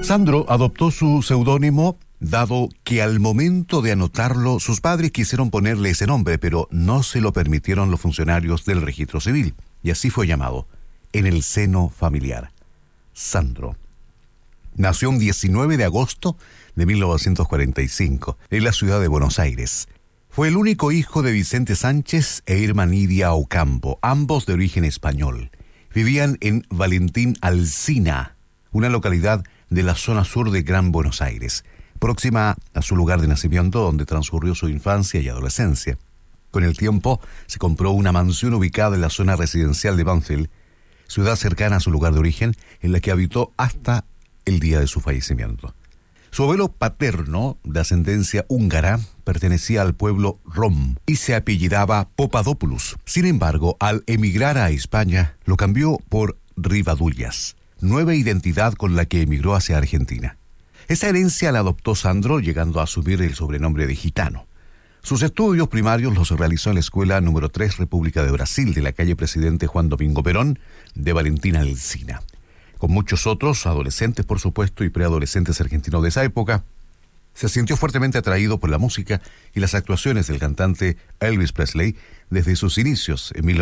Sandro adoptó su seudónimo dado que al momento de anotarlo sus padres quisieron ponerle ese nombre, pero no se lo permitieron los funcionarios del registro civil, y así fue llamado, en el seno familiar, Sandro. Nació un 19 de agosto de 1945 en la ciudad de Buenos Aires. Fue el único hijo de Vicente Sánchez e Irma Nidia Ocampo, ambos de origen español. Vivían en Valentín Alsina, una localidad de la zona sur de Gran Buenos Aires, próxima a su lugar de nacimiento, donde transcurrió su infancia y adolescencia. Con el tiempo, se compró una mansión ubicada en la zona residencial de Banfield, ciudad cercana a su lugar de origen, en la que habitó hasta el día de su fallecimiento. Su abuelo paterno, de ascendencia húngara, pertenecía al pueblo rom y se apellidaba Papadopoulos. Sin embargo, al emigrar a España, lo cambió por Rivadullas, nueva identidad con la que emigró hacia Argentina. Esa herencia la adoptó Sandro, llegando a asumir el sobrenombre de gitano. Sus estudios primarios los realizó en la Escuela número 3 República de Brasil, de la calle Presidente Juan Domingo Perón, de Valentín Alsina. Con muchos otros, adolescentes por supuesto y preadolescentes argentinos de esa época, se sintió fuertemente atraído por la música y las actuaciones del cantante Elvis Presley desde sus inicios en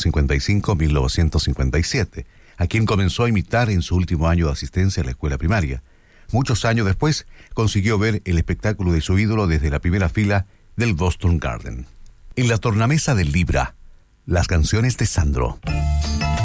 1955-1957, a quien comenzó a imitar en su último año de asistencia a la escuela primaria. Muchos años después, consiguió ver el espectáculo de su ídolo desde la primera fila del Boston Garden. En la tornamesa del Libra, las canciones de Sandro.